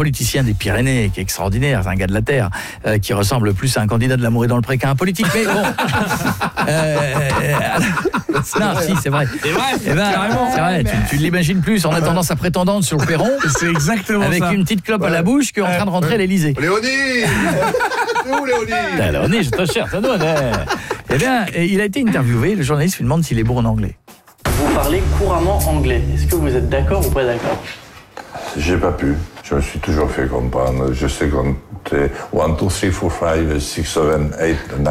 politicien des Pyrénées qui est extraordinaire, c'est un gars de la terre, qui ressemble plus à un candidat de l'amour et dans le pré qu'à un politique. Mais bon. Non, si, c'est vrai. C'est vrai, c'est vrai. Tu ne l'imagines plus en attendant sa prétendante sur le perron. C'est exactement avec ça. Avec une petite clope à la bouche qui est en train de rentrer à l'Élysée. Léonie. C'est où Léonie? Léonie, je te cherche, ça donne. Eh bien, il a été interviewé. Le journaliste lui demande s'il est bon en anglais. Vous parlez couramment anglais. Est-ce que vous êtes d'accord ou pas d'accord? J'ai pas pu. Je me suis toujours fait comprendre. Je sais compter 1, 2, 3, 4, 5, 6, 7, 8, 9.